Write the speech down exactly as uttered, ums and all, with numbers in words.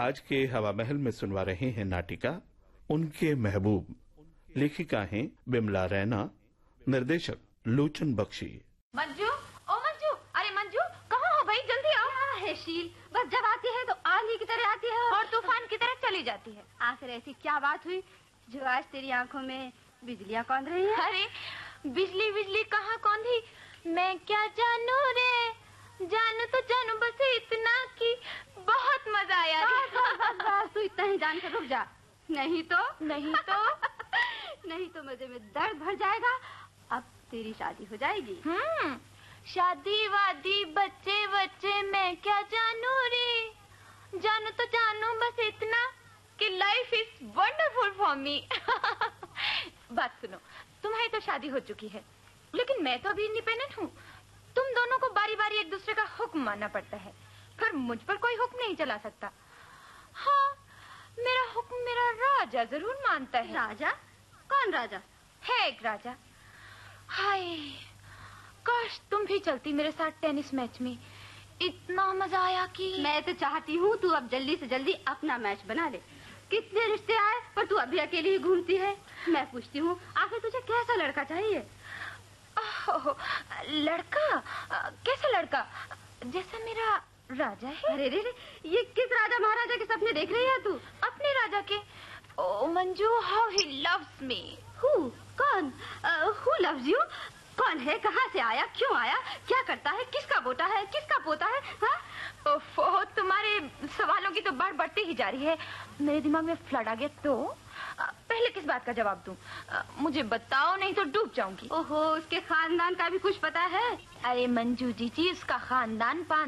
आज के हवा महल में सुनवा रहे हैं नाटिका उनके महबूब। लेखिका हैं बिमला रैना, निर्देशक लोचन बख्शी। मंजू, ओ मंजू, अरे मंजू कहाँ हो भाई, जल्दी आओ। हाँ है शील, बस जब आती है तो आंधी की तरह आती है और तूफान की तरह चली जाती है। आखिर ऐसी क्या बात हुई जो आज तेरी आंखों में बिजलियाँ कौंध रही हैं? अरे बिजली बिजली कहाँ कौंधी, मैं क्या जानू रे, जानू तो जानू बस इतना कि बहुत मजा आया। बस तू इतना ही जान कर रुक जा, नहीं तो नहीं तो नहीं तो मजे में दर्द भर जाएगा। अब तेरी शादी हो जाएगी। हम्म, शादी वादी बच्चे बच्चे मैं क्या जानू रे, जानू तो जानू बस इतना कि life is wonderful for me. बात सुनो, तुम्हारी तो शादी हो चुकी है, लेकिन मैं तो अभी इंडिपेंडेंट हूँ। तुम दोनों को बारी बारी एक दूसरे का हुक्म मानना पड़ता है, पर मुझ पर कोई हुक्म नहीं चला सकता। हाँ, मेरा हुक्म मेरा राजा जरूर मानता है। राजा? कौन राजा? है एक राजा। हाय, काश तुम भी चलती मेरे साथ टेनिस मैच में, इतना मजा आया कि। मैं तो चाहती हूँ तू अब जल्दी से जल्दी अपना मैच बना ले। कितने रिश्ते आए पर तू अभी अकेली ही घूमती है। मैं पूछती हूँ आखिर तुझे कैसा लड़का चाहिए? ओह, लड़का? कैसा लड़का? जैसा मेरा राजा है। अरे रे रे, ये किस राजा महाराजा के सपने देख रही है तू? अपने राजा के। ओ Manju, how he loves me. Who? कौन? Who loves you? कौन है, कहाँ से आया, क्यों आया, क्या करता है, किसका बेटा है, किसका पोता है? हाँ? ओफो, तुम्हारे सवालों की तो बाढ़ बढ़ती ही जा रही है। मेरे दिमाग में फ्लड आ गया तो पहले किस बात का जवाब दूं? मुझे बताओ, नहीं तो डूब जाऊंगी। ओहो, उसके खानदान का भी कुछ पता है? अरे मंजू जी जी, उसका खानदान पान